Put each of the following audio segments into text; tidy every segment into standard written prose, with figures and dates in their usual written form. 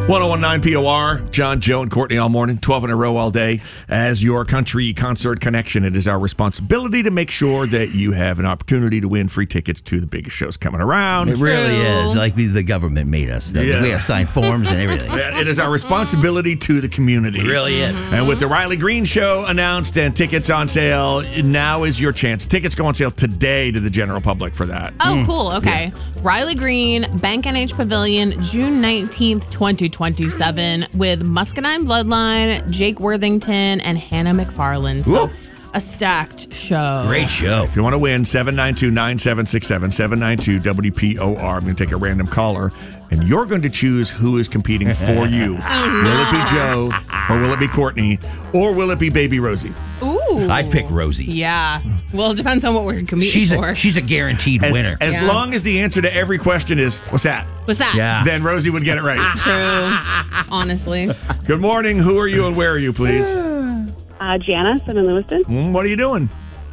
1019 POR, John, Joe, and Courtney all morning, 12 in a row all day. As your country concert connection, it is our responsibility to make sure that you have an opportunity to win free tickets to the biggest shows coming around. It really is. Like the government made us. We have to sign forms and everything. It is our responsibility to the community. It really is. And with the Riley Green Show announced and tickets on sale, now is your chance. Tickets go on sale today to the general public for that. Oh, cool. Okay. Yeah. Riley Green, Bank NH Pavilion, June 19th, 2027, with Muscadine Bloodline, Jake Worthington, and Hannah McFarland. So, a stacked show. Great show. If you want to win, 792-9767, 792-WPOR. I'm going to take a random caller, and you're going to choose who is competing for you. Will it be Joe, or will it be Courtney, or will it be baby Rosie? Ooh. I'd pick Rosie. Yeah. Well, it depends on what we're competing for. She's a guaranteed winner. As long as the answer to every question is, what's that? What's that? Yeah. Then Rosie would get it right. True. Honestly. Good morning. Who are you and where are you, please? Janice, I'm in Lewiston. What are you doing?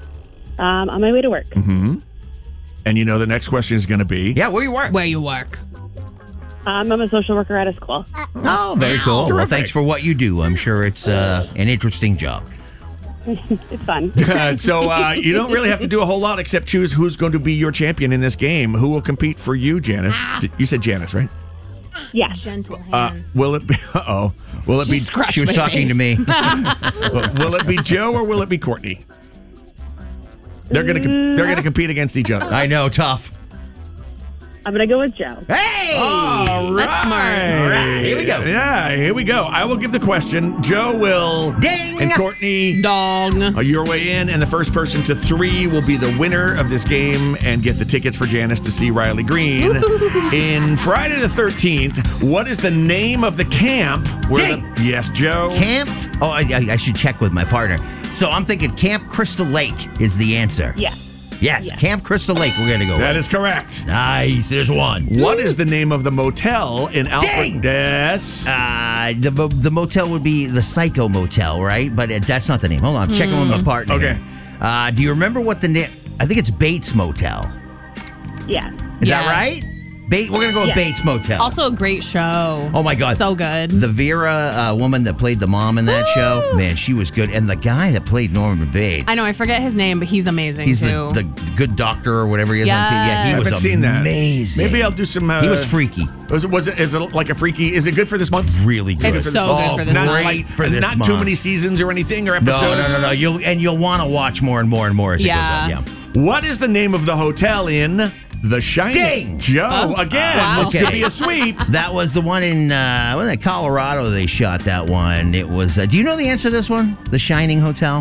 On my way to work. Mm-hmm. And you know the next question is going to be? Yeah, where you work? Where you work. I'm a social worker at a school. Oh, very cool. Terrific. Well, thanks for what you do. I'm sure it's an interesting job. It's fun. So you don't really have to do a whole lot except choose who's going to be your champion in this game. Who will compete for you, Janice? You said Janice, right? Yeah. Gentle hands. Will it be? Will it be? She was talking to me. Will it be Joe or will it be Courtney? They're gonna compete against each other. I know, tough. I'm going to go with Joe. Hey! All right. That's smart. All right, here we go. Yeah, here we go. I will give the question. Joe will. Ding! And Courtney. Dong. Your way in, and the first person to 3 will be the winner of this game and get the tickets for Janice to see Riley Green. In Friday the 13th, what is the name of the camp? Yes, Joe? Camp? Oh, I should check with my partner. So I'm thinking Camp Crystal Lake is the answer. Yeah. Yes, Camp Crystal Lake we're going to go That with. is correct. Nice, there's one. What is the name of the motel in Alfred? Dang! Yes. The motel would be the Psycho Motel, right? But that's not the name. Hold on, I'm checking with my partner. Okay. Here. Do you remember what the name? I think it's Bates Motel. Yeah. Is Yes. that right? We're going to go with Bates Motel. Also a great show. Oh, my God. So good. The Vera woman that played the mom in that show, man, she was good. And the guy that played Norman Bates. I know, I forget his name, but he's amazing, He's too. the good doctor or whatever he is on TV. Yeah, he Yes. was I haven't seen that. amazing. Maybe I'll do some. He was freaky. Is it like a freaky? Is it good for this month? Really good. It's so good for this Not month. like for this not month. too many seasons or anything or episodes. No. You'll want to watch more and more and more as it goes on. Yeah. What is the name of the hotel in The Shining? Ding! Joe, again, wow. this could be a sweep. That was the one in Colorado. They shot that one. It was. Do you know the answer to this one? The Shining Hotel.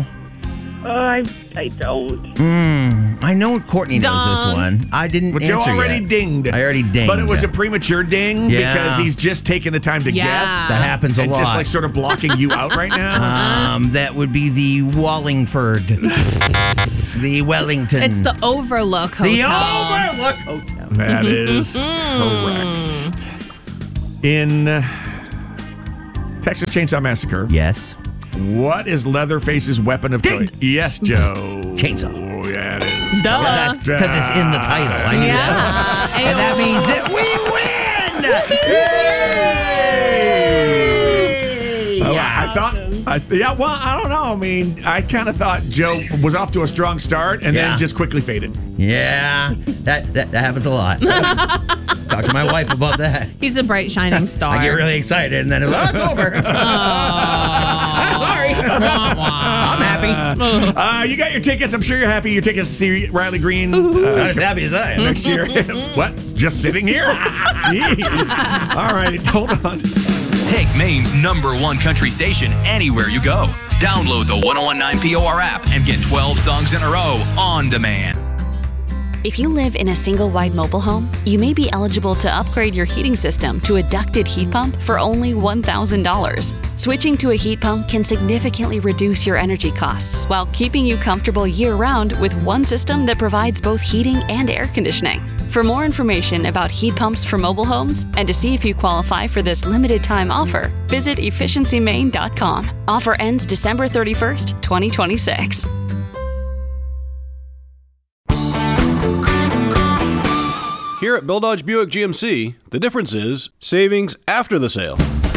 I don't. I know Courtney knows this Dong. one. I didn't But answer Joe already yet. dinged. I already dinged. But it was a premature ding Yeah. because he's just taking the time to Yeah. guess. That happens a and lot. just like sort of blocking you out right now. That would be the Wallingford. The Wellington. It's the Overlook Hotel. The Overlook Hotel. That is correct. In Texas Chainsaw Massacre, Yes. what is Leatherface's weapon of choice? Yes, Joe. Chainsaw. Oh, yeah, it is. Duh. Because it's in the title. I knew that. Yeah. And that means that we win! Oh, Yeah. I thought, I don't know. I mean, I kind of thought Joe was off to a strong start and Yeah. then just quickly faded. Yeah, that happens a lot. Talk to my wife about that. He's a bright, shining star. I get really excited and then it's over. Sorry. I'm happy. You got your tickets. I'm sure you're happy. Your tickets to see Riley Green Not as happy as I am. next year. What? Just sitting here? Jeez. All right, hold on. Take Maine's #1 country station anywhere you go. Download the 1019 POR app and get 12 songs in a row on demand. If you live in a single-wide mobile home, you may be eligible to upgrade your heating system to a ducted heat pump for only $1,000. Switching to a heat pump can significantly reduce your energy costs while keeping you comfortable year-round with one system that provides both heating and air conditioning. For more information about heat pumps for mobile homes and to see if you qualify for this limited-time offer, visit efficiencymaine.com. Offer ends December 31st, 2026. Here at Bill Dodge Buick GMC, the difference is savings after the sale.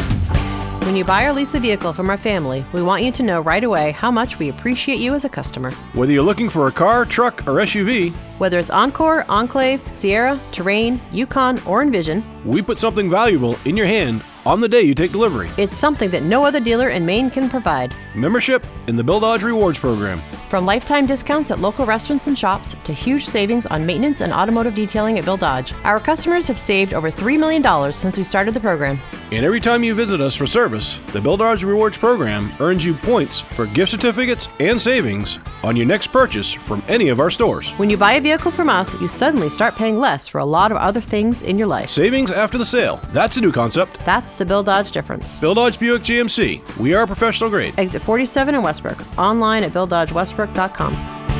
When you buy or lease a vehicle from our family, we want you to know right away how much we appreciate you as a customer. Whether you're looking for a car, truck, or SUV, Whether it's Encore, Enclave, Sierra, Terrain, Yukon, or Envision, we put something valuable in your hand on the day you take delivery. it's something that no other dealer in Maine can provide. Membership in the Bill Dodge Rewards Program. From lifetime discounts at local restaurants and shops to huge savings on maintenance and automotive detailing at Bill Dodge, our customers have saved over $3 million since we started the program. And every time you visit us for service, the Bill Dodge Rewards Program earns you points for gift certificates and savings on your next purchase from any of our stores. When you buy a vehicle from us, you suddenly start paying less for a lot of other things in your life. Savings after the sale. That's a new concept. That's the Bill Dodge difference. Bill Dodge Buick GMC. We are professional grade. Exit 47 in Westbrook. Online at BillDodgeWestbrook.com.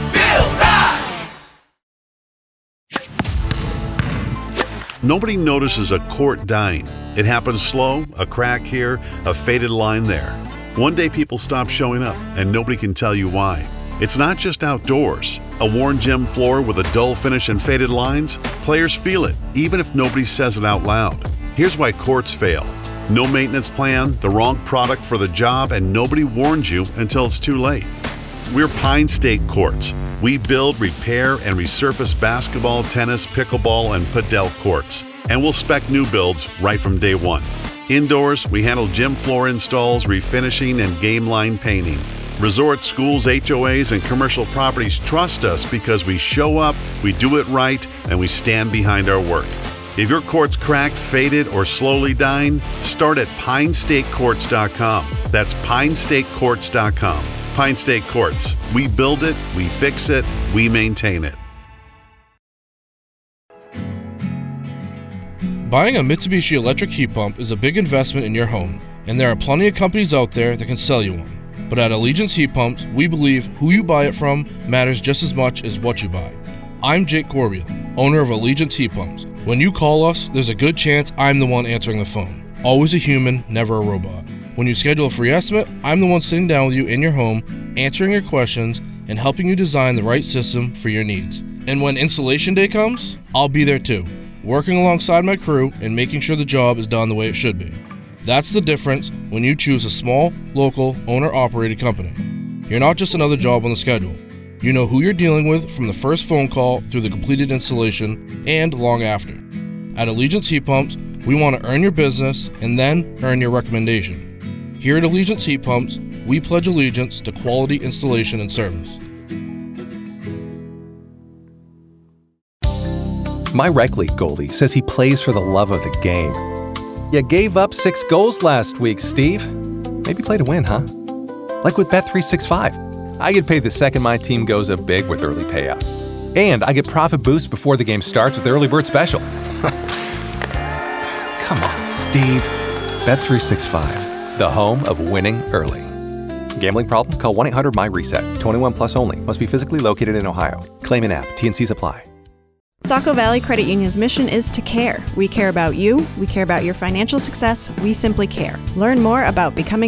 Nobody notices a court dying. It happens slow, a crack here, a faded line there. One day people stop showing up, and nobody can tell you why. It's not just outdoors. A worn gym floor with a dull finish and faded lines? Players feel it, even if nobody says it out loud. Here's why courts fail. No maintenance plan, the wrong product for the job, and nobody warns you until it's too late. We're Pine State Courts. We build, repair, and resurface basketball, tennis, pickleball, and padel courts. And we'll spec new builds right from day one. Indoors, we handle gym floor installs, refinishing, and game line painting. Resort, schools, HOAs, and commercial properties trust us because we show up, we do it right, and we stand behind our work. If your court's cracked, faded, or slowly dying, start at PineStateCourts.com. That's PineStateCourts.com. Pine State Courts. We build it, we fix it, we maintain it. Buying a Mitsubishi electric heat pump is a big investment in your home, and there are plenty of companies out there that can sell you one. But at Allegiance Heat Pumps, we believe who you buy it from matters just as much as what you buy. I'm Jake Corbiel, owner of Allegiance Heat Pumps. When you call us, there's a good chance I'm the one answering the phone. Always a human, never a robot. When you schedule a free estimate, I'm the one sitting down with you in your home, answering your questions, and helping you design the right system for your needs. And when installation day comes, I'll be there too, working alongside my crew and making sure the job is done the way it should be. That's the difference when you choose a small, local, owner-operated company. You're not just another job on the schedule. You know who you're dealing with from the first phone call through the completed installation and long after. At Allegiance Heat Pumps, we want to earn your business and then earn your recommendation. Here at Allegiance Heat Pumps, we pledge allegiance to quality installation and service. My rec league goalie says he plays for the love of the game. You gave up 6 goals last week, Steve. Maybe play to win, huh? Like with Bet365. I get paid the second my team goes up big with early payout. And I get profit boost before the game starts with Early Bird Special. Come on, Steve. Bet365, the home of winning early. Gambling problem? Call 1-800-MY-RESET. 21 plus only. Must be physically located in Ohio. Claim an app. T&Cs apply. Saco Valley Credit Union's mission is to care. We care about you. We care about your financial success. We simply care. Learn more about becoming